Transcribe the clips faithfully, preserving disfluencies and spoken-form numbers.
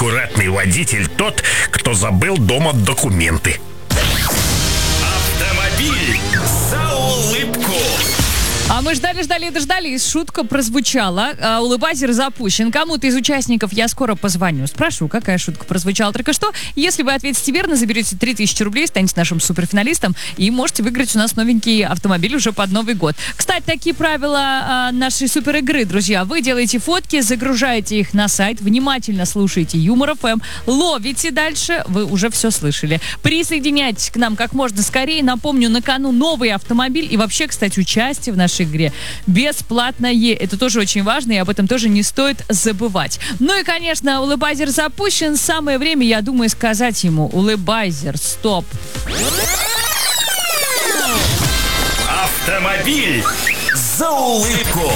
Аккуратный водитель тот, кто забыл дома документы. Автомобиль за улыбку. А мы ждали-ждали и дождались. Шутка прозвучала. А, улыбайзер запущен. Кому-то из участников я скоро позвоню. Спрошу, какая шутка прозвучала только что. Если вы ответите верно, заберете три тысячи рублей, станете нашим суперфиналистом и можете выиграть у нас новенький автомобиль уже под Новый год. Кстати, такие правила а, нашей суперигры, друзья. Вы делаете фотки, загружаете их на сайт, внимательно слушаете Юмор эф эм, ловите дальше, вы уже все слышали. Присоединяйтесь к нам как можно скорее. Напомню, на кону новый автомобиль и вообще, кстати, участие в нашей игре бесплатное. Это тоже очень важно, и об этом тоже не стоит забывать. Ну и, конечно, улыбайзер запущен. Самое время, я думаю, сказать ему: улыбайзер, стоп. Автомобиль за улыбку.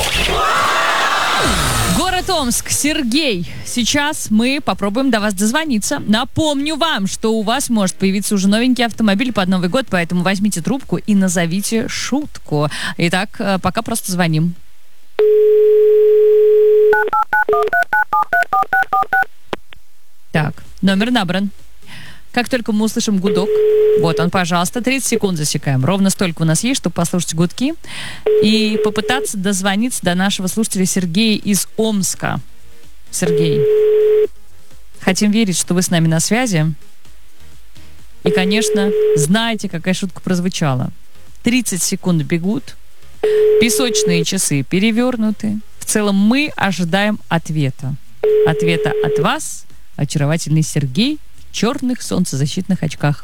Город Омск, Сергей. Сейчас мы попробуем до вас дозвониться. Напомню вам, что у вас может появиться уже новенький автомобиль под Новый год, поэтому возьмите трубку и назовите шутку. Итак, пока просто звоним. Так, номер набран. Как только мы услышим гудок, вот он, пожалуйста, тридцать секунд засекаем. Ровно столько у нас есть, чтобы послушать гудки и попытаться дозвониться до нашего слушателя Сергея из Омска. Сергей, хотим верить, что вы с нами на связи. И, конечно, знаете, какая шутка прозвучала. тридцать секунд бегут, песочные часы перевернуты. В целом мы ожидаем ответа. Ответа от вас, очаровательный Сергей, в черных солнцезащитных очках.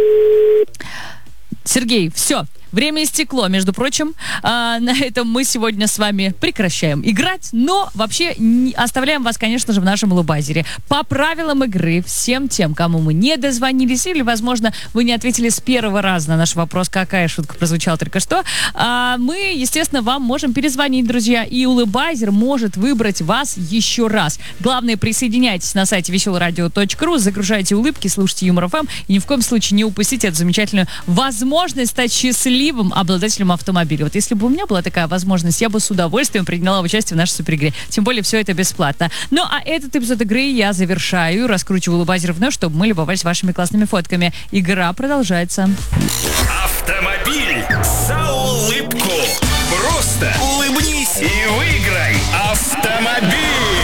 Сергей, все. Время истекло, между прочим. А, на этом мы сегодня с вами прекращаем играть, но вообще не оставляем вас, конечно же, в нашем улыбайзере. По правилам игры, всем тем, кому мы не дозвонились, или, возможно, вы не ответили с первого раза на наш вопрос, какая шутка прозвучала только что, а, мы, естественно, вам можем перезвонить, друзья, и улыбайзер может выбрать вас еще раз. Главное, присоединяйтесь на сайте веселый радио точка ру, загружайте улыбки, слушайте Юмор эф эм, и ни в коем случае не упустите эту замечательную возможность стать счастливым обладателем автомобиля. Вот если бы у меня была такая возможность, я бы с удовольствием приняла участие в нашей суперигре. Тем более, все это бесплатно. Ну, а этот эпизод игры я завершаю, раскручиваю улыбайзер вновь, чтобы мы любовались вашими классными фотками. Игра продолжается. Автомобиль за улыбку. Просто улыбнись и выиграй автомобиль.